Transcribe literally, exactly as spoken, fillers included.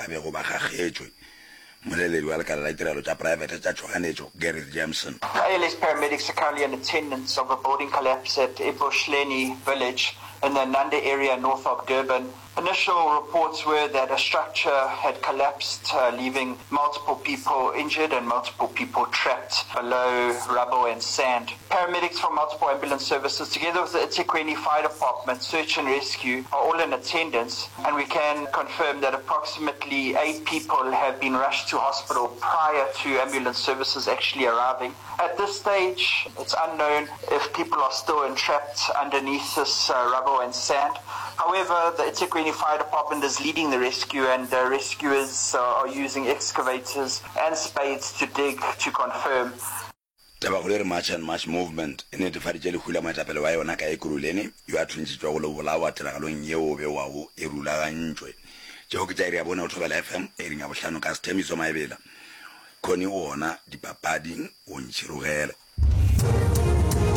be go ba gagetswe moleledi wa lekala la tirelo tsa private tsa Johannesburg Gareth Jameson. A L S paramedics are currently in attendance of a building collapse at Eboshleni village in the Nanda area north of Durban. Initial reports were that a structure had collapsed, uh, leaving multiple people injured and multiple people trapped below rubble and sand. Paramedics from multiple ambulance services, together with the eThekwini Fire Department, search and rescue, are all in attendance, and we can confirm that approximately eight people have been rushed to hospital prior to ambulance services actually arriving. At this stage, it's unknown if people are still entrapped underneath this uh, rubble and sand. However, the eThekwini Fire Department is leading the rescue, and the rescuers uh, are using excavators and spades to dig to confirm. Tabagole March and March movement in the Farijeli Hula Matapelo Wayonaka Ekuruleni, you are twenty to Olawa Tragalon Yeo Erula Anjwe. Jokitari Abono Travel F M, airing our Shano Castemis on my villa. Koni Ona, the Papading, Unchirugel.